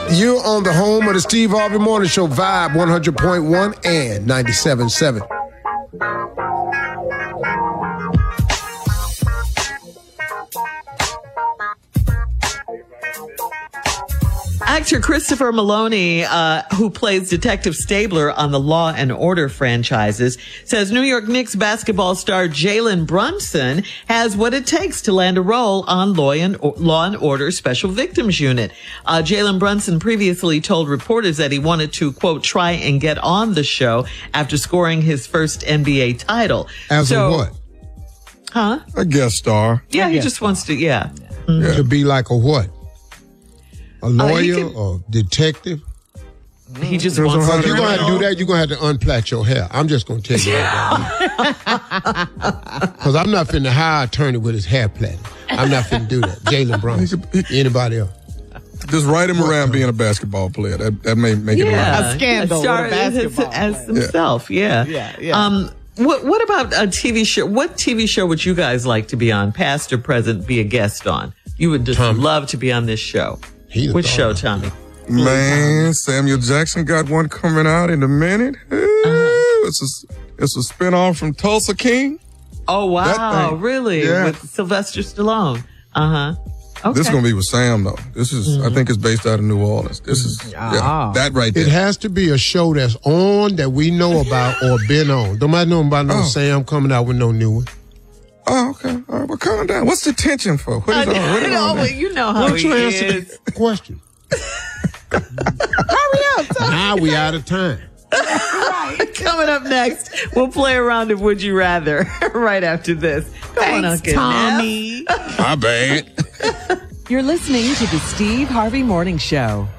You're on the home of the Steve Harvey Morning Show, Vibe 100.1 and 97.7. Actor Christopher Maloney, who plays Detective Stabler on the Law and Order franchises, says New York Knicks basketball star Jalen Brunson has what it takes to land a role on Law and Order Special Victims Unit. Jalen Brunson previously told reporters that he wanted to, quote, try and get on the show after scoring his first NBA title. As a what? Huh? A guest star. Yeah, he just wants to, yeah. Mm-hmm. To be like a what? A lawyer or detective? He just wants to. If you're going to do that, you're going to have to unplait your hair. I'm just going to tell you that. Because I'm not finna hire an attorney with his hair plaited. I'm not finna do that. Jalen Brunson. Anybody else? Just write him around being a basketball player. That may make it right. A scandal with a basketball as himself, yeah. What about a TV show? What TV show would you guys like to be on, past or present, be a guest on? You would just love to be on this show. Which show, Tommy? Man, Samuel Jackson got one coming out in a minute. It's a spinoff from Tulsa King. Oh, wow. Really? Yeah. With Sylvester Stallone. Okay. This is going to be with Sam, though. This is, I think it's based out of New Orleans. This is, that right there. It has to be a show that's on that we know about or been on. Don't matter know about no Sam coming out with no new one. Oh, okay. All right, well, calm down. What's the tension for? What is you know how he is. Question. Hurry up, Tommy. Now we out of time. Coming up next, we'll play a round of Would You Rather right after this. Come on, Uncle Tommy. My bad. You're listening to the Steve Harvey Morning Show.